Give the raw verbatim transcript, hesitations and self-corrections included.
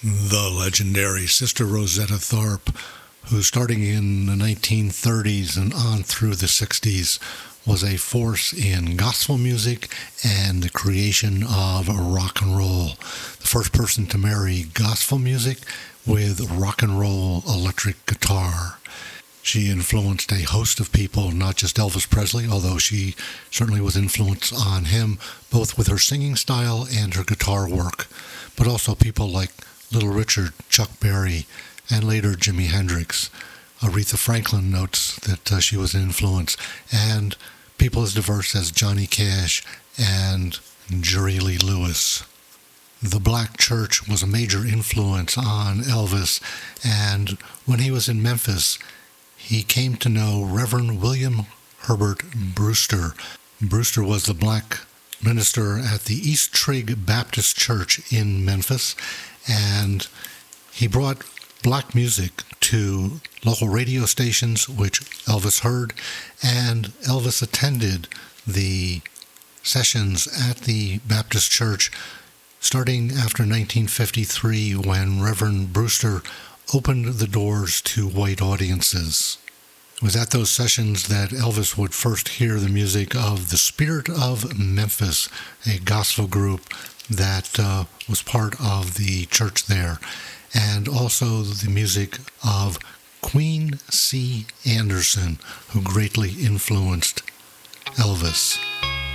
The legendary Sister Rosetta Tharpe, who starting in the nineteen thirties and on through the sixties was a force in gospel music and the creation of rock and roll. The first person to marry gospel music with rock and roll electric guitar. She influenced a host of people, not just Elvis Presley, although she certainly was influenced on him, both with her singing style and her guitar work, but also people like Little Richard, Chuck Berry, and later Jimi Hendrix. Aretha Franklin notes that uh, she was an influence, and people as diverse as Johnny Cash and Jerry Lee Lewis. The Black Church was a major influence on Elvis, and when he was in Memphis, he came to know Reverend William Herbert Brewster. Brewster was the black minister at the East Trigg Baptist Church in Memphis, and he brought black music to local radio stations, which Elvis heard, and Elvis attended the sessions at the Baptist Church starting after nineteen fifty-three, when Reverend Brewster opened the doors to white audiences. It was at those sessions that Elvis would first hear the music of the Spirit of Memphis, a gospel group that uh, was part of the church there, and also the music of Queen C. Anderson, who greatly influenced Elvis.